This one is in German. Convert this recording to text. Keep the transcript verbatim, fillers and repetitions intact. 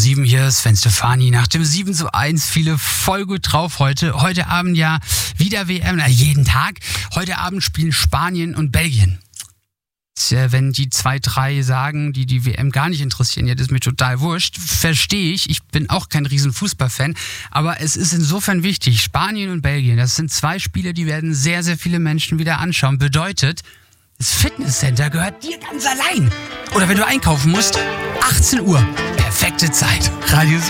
sieben, hier ist Sven Stefani. Nach dem sieben zu eins, viele voll gut drauf heute. Heute Abend ja wieder W M, na, jeden Tag. Heute Abend spielen Spanien und Belgien. Tja, wenn die zwei, drei sagen, die die W M gar nicht interessieren, ja, das ist mir total wurscht. Verstehe ich. Ich bin auch kein riesen Fußballfan. Aber es ist insofern wichtig. Spanien und Belgien, das sind zwei Spiele, die werden sehr, sehr viele Menschen wieder anschauen. Bedeutet, das Fitnesscenter gehört dir ganz allein. Oder wenn du einkaufen musst, achtzehn Uhr. Perfekte Zeit. Radio sieben.